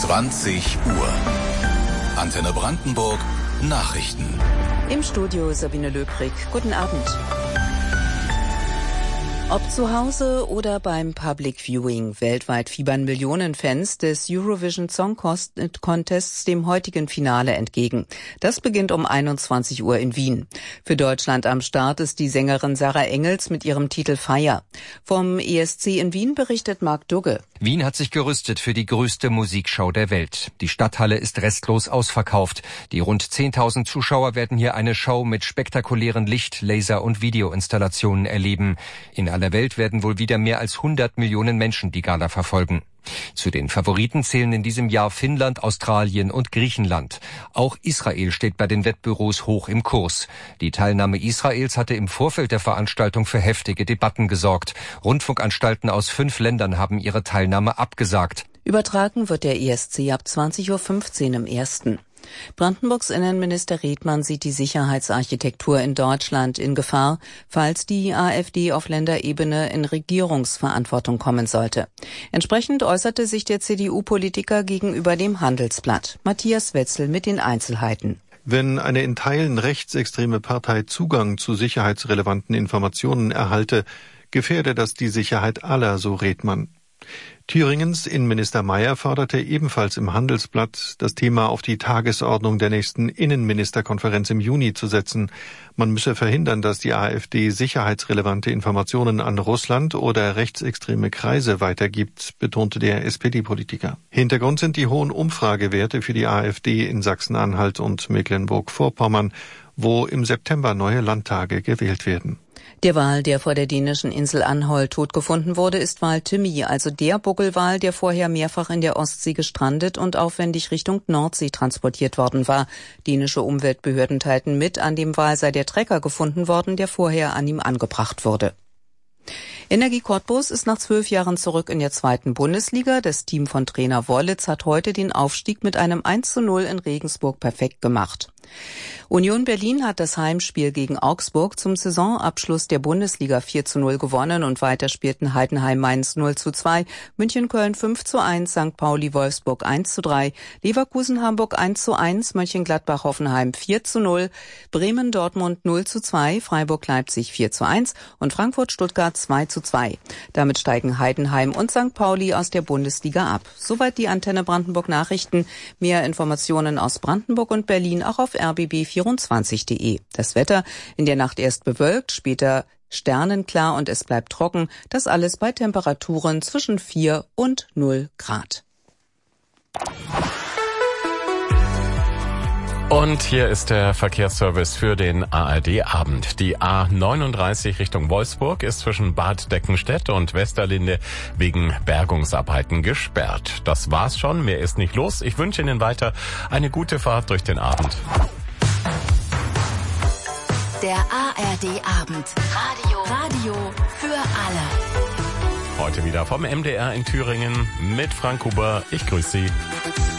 20 Uhr. Antenne Brandenburg Nachrichten. Im Studio Sabine Löbrig. Guten Abend. Ob zu Hause oder beim Public Viewing, weltweit fiebern Millionen Fans des Eurovision Song Contests dem heutigen Finale entgegen. Das beginnt um 21 Uhr in Wien. Für Deutschland am Start ist die Sängerin Sarah Engels mit ihrem Titel Fire. Vom ESC in Wien berichtet Marc Dugge. Wien hat sich gerüstet für die größte Musikshow der Welt. Die Stadthalle ist restlos ausverkauft. Die rund 10.000 Zuschauer werden hier eine Show mit spektakulären Licht-, Laser- und Videoinstallationen erleben. In aller Welt werden wohl wieder mehr als 100 Millionen Menschen die Gala verfolgen. Zu den Favoriten zählen in diesem Jahr Finnland, Australien und Griechenland. Auch Israel steht bei den Wettbüros hoch im Kurs. Die Teilnahme Israels hatte im Vorfeld der Veranstaltung für heftige Debatten gesorgt. Rundfunkanstalten aus 5 Ländern haben ihre Teilnahme abgesagt. Übertragen wird der ESC ab 20.15 Uhr im Ersten. Brandenburgs Innenminister Redmann sieht die Sicherheitsarchitektur in Deutschland in Gefahr, falls die AfD auf Länderebene in Regierungsverantwortung kommen sollte. Entsprechend äußerte sich der CDU-Politiker gegenüber dem Handelsblatt. Matthias Wetzel mit den Einzelheiten. Wenn eine in Teilen rechtsextreme Partei Zugang zu sicherheitsrelevanten Informationen erhalte, gefährde das die Sicherheit aller, so Redmann. Thüringens Innenminister Mayer forderte ebenfalls im Handelsblatt, das Thema auf die Tagesordnung der nächsten Innenministerkonferenz im Juni zu setzen. Man müsse verhindern, dass die AfD sicherheitsrelevante Informationen an Russland oder rechtsextreme Kreise weitergibt, betonte der SPD-Politiker. Hintergrund sind die hohen Umfragewerte für die AfD in Sachsen-Anhalt und Mecklenburg-Vorpommern, wo im September neue Landtage gewählt werden. Der Wal, der vor der dänischen Insel Anholt tot gefunden wurde, ist Wal Thymi, also der Buckelwal, der vorher mehrfach in der Ostsee gestrandet und aufwendig Richtung Nordsee transportiert worden war. Dänische Umweltbehörden teilten mit, an dem Wal sei der Trecker gefunden worden, der vorher an ihm angebracht wurde. Energie Cottbus ist nach 12 Jahren zurück in der 2. Bundesliga. Das Team von Trainer Wollitz hat heute den Aufstieg mit einem 1:0 in Regensburg perfekt gemacht. Union Berlin hat das Heimspiel gegen Augsburg zum Saisonabschluss der Bundesliga 4:0 gewonnen und weiter spielten Heidenheim Mainz 0:2, München Köln 5:1, St. Pauli Wolfsburg 1:3, Leverkusen Hamburg 1:1, Mönchengladbach Hoffenheim 4:0, Bremen Dortmund 0:2, Freiburg Leipzig 4:1 und Frankfurt Stuttgart 2:2. Damit steigen Heidenheim und St. Pauli aus der Bundesliga ab. Soweit die Antenne Brandenburg Nachrichten. Mehr Informationen aus Brandenburg und Berlin auch auf rbb24.de. Das Wetter in der Nacht erst bewölkt, später sternenklar und es bleibt trocken. Das alles bei Temperaturen zwischen 4 und 0 Grad. Und hier ist der Verkehrsservice für den ARD-Abend. Die A39 Richtung Wolfsburg ist zwischen Bad Deckenstedt und Westerlinde wegen Bergungsarbeiten gesperrt. Das war's schon, mehr ist nicht los. Ich wünsche Ihnen weiter eine gute Fahrt durch den Abend. Der ARD-Abend. Radio für alle. Heute wieder vom MDR in Thüringen mit Frank Huber. Ich grüße Sie.